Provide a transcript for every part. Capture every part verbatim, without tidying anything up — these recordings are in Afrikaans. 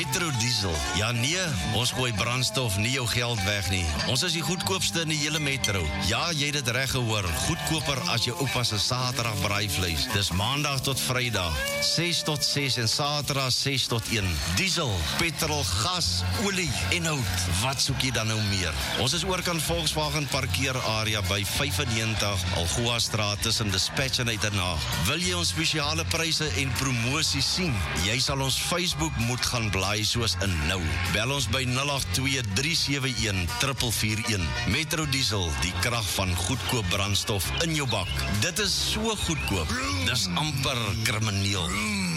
Metro Diesel. Ja nee, ons gooi brandstof nie jou geld weg nie. Ons is die goedkoopste in die hele Metro. Ja, jy het dit reg gehoor. Goedkoper as jou oupa se Saterdag braaivleis. Dis Maandag tot Vrydag, ses tot ses en Saterdag ses tot een. Diesel, petrol, gas, olie en hout. Wat soek jy dan nou meer? Ons is oorkant Volkswagen parkeerarea by vyfennegentig Algoa Straat tussen Dispatch en Uiternaag. Wil jy ons spesiale pryse en promosies sien? Jy sal ons Facebook moet gaan blaai soos in nou. Bel ons by nul agt twee drie sewe een vier vier een. Metro Diesel, die krag van goedkoop brandstof in jou bak. Dit is so goedkoop. Dis amper krimineel.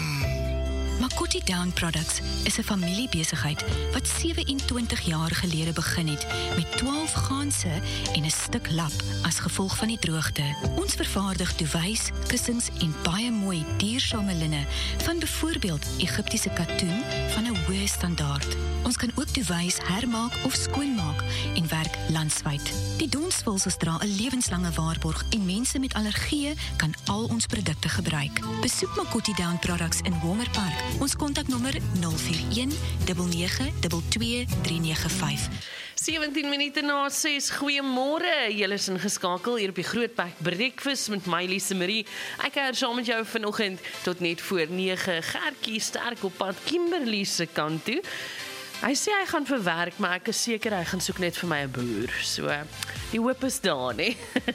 Makoti Down Products is 'n familiebesigheid wat sewe-en-twintig jaar gelede begin het met twaalf ganse en 'n stuk lap as gevolg van die droogte. Ons vervaardig duvets, kussings en baie mooi duursame linne van byvoorbeeld Egiptiese katoen van 'n hoë standaard. Ons kan ook duvets hermaak of skoonmaak en werk landwyd. Die donsvulsels dra 'n lewenslange waarborg en mense met allergieë kan al ons produkte gebruik. Besoek Makoti Down Products in Homer Park. Ons kontaknommer nul vier een nege nege twee twee drie nege vyf. sewentien minute na ses, goeiemôre. Julle is ingeskakel hier op die Grootbek Breakfast met my Lise Marie. Ek kuier saam met jou vanoggend tot net voor nege. Gertjie sterk op pad Kimberley se kant toe. Hy sê hy gaan vir werk, maar ek is seker hy gaan soek net vir my 'n boer. So, die hoop is daar, nee.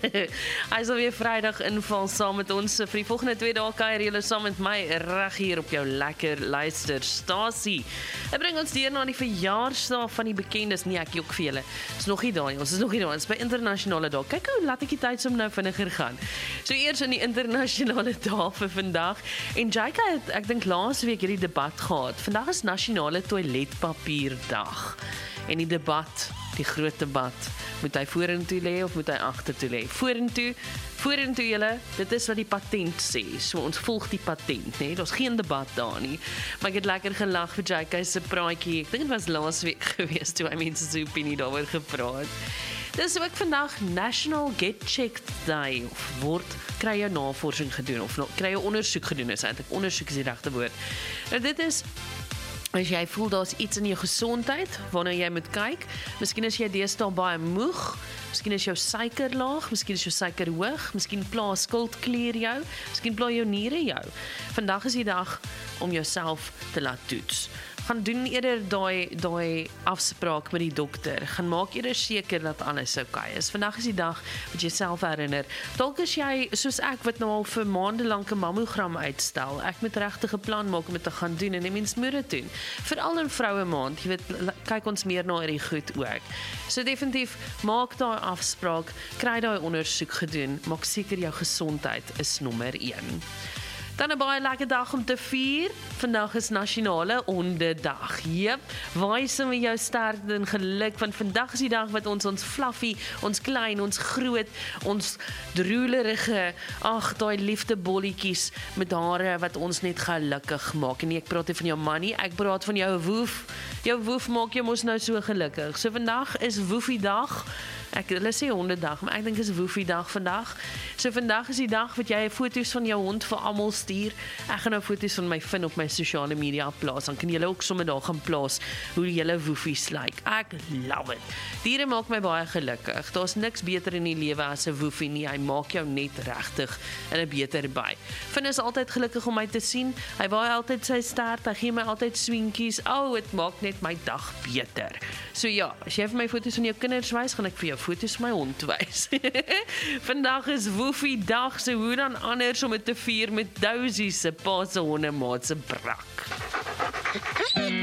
Hy sal weer Vrydag inval saam met ons. Vir die volgende twee dae kuier julle saam met my reg hier op jou lekker luisterstasie. Dit bring ons deur na die verjaarsdag van die bekendes. Nee, ek jok vir julle. Is nog nie daar nie. Ons is nog nie daar. Ons is by internasionale dag. Kyk hoe laat ek die tyd som nou vinniger gaan. So eers in die internasionale dag vir vandag. En Jaika het, ek dink laas week hierdie debat gehad. Vandag is nasionale toiletpapier dag. En die debat, die groot debat, moet hy vorentoe lê of moet hy agtertoe lê? Vorentoe, vorentoe julle, dit is wat die patent sê. So ons volg die patent, né? Daar's geen debat daar nie. Maar ek het lekker gelag vir J K se praatjie. Ek dink dit was laas week gewees toe hy mense se opinie daaroor gepraat. Dis ook vandag National Get Checked Day, of word, kry jou navorsing gedoen, of kry jou ondersoek gedoen, is eintlik ondersoek is die regte woord. Nou dit is as jy voel daar's iets in jou gesondheid waarna jy moet kyk, miskien is jy deesdae baie moeg, miskien is jou suiker laag, miskien is jou suiker hoog, miskien pla skildklier jou, miskien pla jou niere jou. Vandag is die dag om jouself te laat toets. Gaan doen eerder daai daai afspraak met die dokter. Gaan maak eerder seker dat alles oukei is. Vandag is die dag wat jy self herinner. Dalk is jy soos ek wat nou al vir maande lank 'n mammogram uitstel. Ek moet regtig 'n plan maak om dit te gaan doen en die mens moet dit doen. Veral in vroue maand, jy weet, kyk ons meer na hierdie goed ook. So definitief maak daai afspraak, kry daai ondersoek gedoen, maak seker jou gesondheid is nommer een. Dan 'n baie lekker dag om te vier. Vandag is nasionale hondedag. Jep, waai se met jou sterkte en geluk, want vandag is die dag wat ons ons fluffy, ons klein, ons groot, ons droelerige, ag, daai liefdebolletjies met hare wat ons net gelukkig maak. En nie, ek praat nie van jou man nie, ek praat van jou woef. Jou woef maak jou mos nou so gelukkig. So vandag is woefie dag. Ek hulle sê hondedag, maar ek dink is woefie dag vandag. So vandag is die dag wat jy foto's van jou hond vir almal stuur. Ek gaan nou foto's van my vind op my sosiale media plaas. Dan kan julle ook sommer daar gaan plaas hoe julle woefies lyk. Ek love it. Diere maak my baie gelukkig. Daar's niks beter in die lewe as 'n woefie nie. Hy maak jou net regtig in 'n beter by. Vind is altyd gelukkig om my te sien. Hy waai altyd sy stert. Hy gee my altyd swinkies. Ou, oh, dit maak net my dag beter. So ja, as jy vir my foto's van jou kinders wys, gaan ek vir jou foto's van my hond wys. Vandag is woefie dag, so hoe dan anders om dit te vier met Dousie se pa se hondemaat se brak.